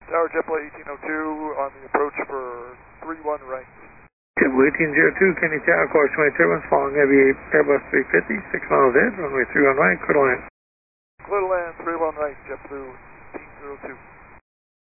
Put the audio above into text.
Tower JetBlue 1802 on the approach for 31 right. JetBlue 1802, Kennedy Tower, course 20 turbines, following Heavy Airbus 350, 6 miles ahead, runway 31 right, clear to land. Clear to land, 31 right, JetBlue 1802.